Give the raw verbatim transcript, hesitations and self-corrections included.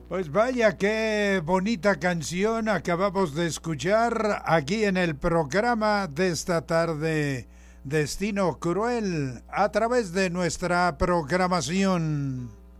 Pues vaya, qué bonita canción acabamos de escuchar aquí en el programa de esta tarde, Destino Cruel, a través de nuestra programación.